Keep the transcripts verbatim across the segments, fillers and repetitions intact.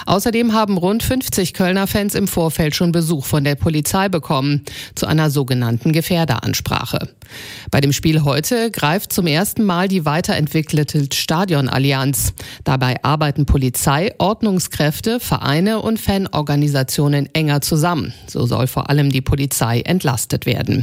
Außerdem haben rund fünfzig Kölner Fans im Vorfeld schon Besuch von der Polizei bekommen, zu einer sogenannten Gefährderansprache. Bei dem Spiel heute greift zum ersten Mal die weiterentwickelte Stadionallianz. Dabei arbeiten Polizei, Ordnungskräfte, Vereine und Fanorganisationen enger zusammen. So soll vor allem die Polizei entlastet werden.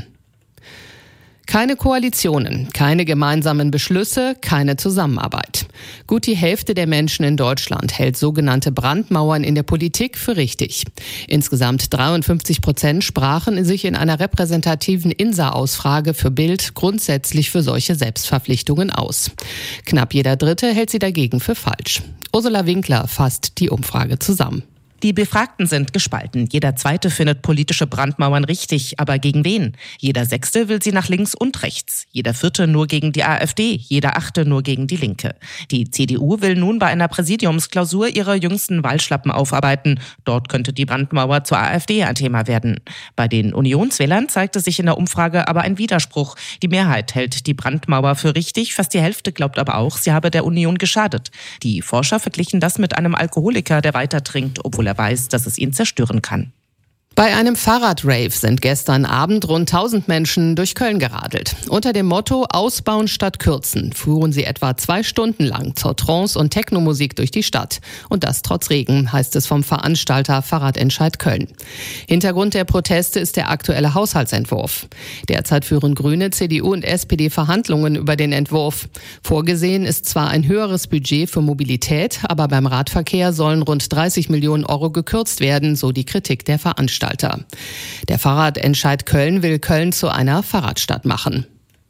Keine Koalitionen, keine gemeinsamen Beschlüsse, keine Zusammenarbeit. Gut die Hälfte der Menschen in Deutschland hält sogenannte Brandmauern in der Politik für richtig. Insgesamt dreiundfünfzig Prozent sprachen sich in einer repräsentativen I N S A-Ausfrage für Bild grundsätzlich für solche Selbstverpflichtungen aus. Knapp jeder Dritte hält sie dagegen für falsch. Ursula Winkler fasst die Umfrage zusammen. Die Befragten sind gespalten. Jeder Zweite findet politische Brandmauern richtig, aber gegen wen? Jeder Sechste will sie nach links und rechts. Jeder Vierte nur gegen die AfD, jeder Achte nur gegen die Linke. Die C D U will nun bei einer Präsidiumsklausur ihre jüngsten Wahlschlappen aufarbeiten. Dort könnte die Brandmauer zur AfD ein Thema werden. Bei den Unionswählern zeigte sich in der Umfrage aber ein Widerspruch. Die Mehrheit hält die Brandmauer für richtig, fast die Hälfte glaubt aber auch, sie habe der Union geschadet. Die Forscher verglichen das mit einem Alkoholiker, der weiter trinkt, obwohl er weiß, dass es ihn zerstören kann. Bei einem Fahrradrave sind gestern Abend rund tausend Menschen durch Köln geradelt. Unter dem Motto Ausbauen statt Kürzen fuhren sie etwa zwei Stunden lang zur Trance- und Technomusik durch die Stadt. Und das trotz Regen, heißt es vom Veranstalter Fahrradentscheid Köln. Hintergrund der Proteste ist der aktuelle Haushaltsentwurf. Derzeit führen Grüne, C D U und S P D Verhandlungen über den Entwurf. Vorgesehen ist zwar ein höheres Budget für Mobilität, aber beim Radverkehr sollen rund dreißig Millionen Euro gekürzt werden, so die Kritik der Veranstalter. Der Fahrradentscheid Köln will Köln zu einer Fahrradstadt machen.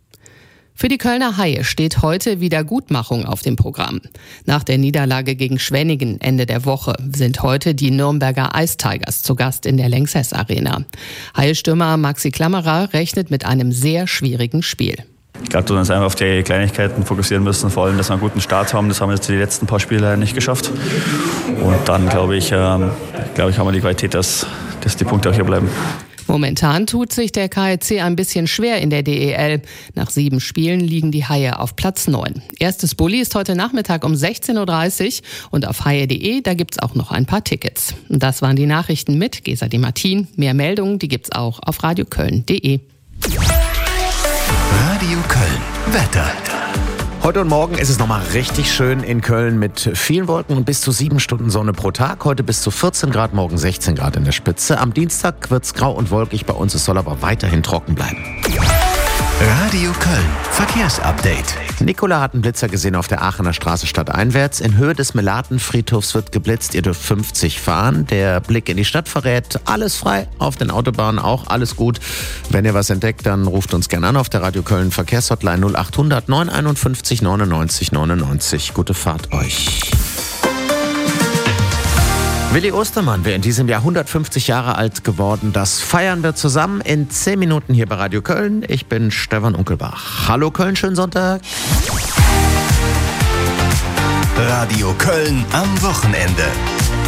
Für die Kölner Haie steht heute Wiedergutmachung auf dem Programm. Nach der Niederlage gegen Schwenningen Ende der Woche sind heute die Nürnberger Ice Tigers zu Gast in der Lanxess Arena. Haie-Stürmer Maxi Klammerer rechnet mit einem sehr schwierigen Spiel. Ich glaube, dass wir uns einfach auf die Kleinigkeiten fokussieren müssen, vor allem, dass wir einen guten Start haben. Das haben wir jetzt die letzten paar Spiele nicht geschafft. Und dann, glaube ich, ähm, glaube ich, haben wir die Qualität, dass, dass die Punkte auch hier bleiben. Momentan tut sich der K I C ein bisschen schwer in der D E L. Nach sieben Spielen liegen die Haie auf Platz neun. Erstes Bulli ist heute Nachmittag um sechzehn Uhr dreißig und auf haie punkt de, da gibt's auch noch ein paar Tickets. Das waren die Nachrichten mit Gesa Di Martin. Mehr Meldungen, die gibt's auch auf radioköln punkt de. Radio Köln. Wetter. Heute und morgen ist es nochmal richtig schön in Köln mit vielen Wolken und bis zu sieben Stunden Sonne pro Tag. Heute bis zu vierzehn Grad, morgen sechzehn Grad in der Spitze. Am Dienstag wird's grau und wolkig bei uns, es soll aber weiterhin trocken bleiben. Radio Köln. Verkehrsupdate. Nicola hat einen Blitzer gesehen auf der Aachener Straße stadteinwärts. In Höhe des Melatenfriedhofs wird geblitzt. Ihr dürft fünfzig fahren. Der Blick in die Stadt verrät, alles frei. Auf den Autobahnen auch alles gut. Wenn ihr was entdeckt, dann ruft uns gerne an auf der Radio Köln Verkehrshotline null acht hundert neun einundfünfzig neunundneunzig neunundneunzig. Gute Fahrt euch. Willi Ostermann wäre in diesem Jahr hundertfünfzig Jahre alt geworden. Das feiern wir zusammen in zehn Minuten hier bei Radio Köln. Ich bin Stefan Unkelbach. Hallo Köln, schönen Sonntag. Radio Köln am Wochenende.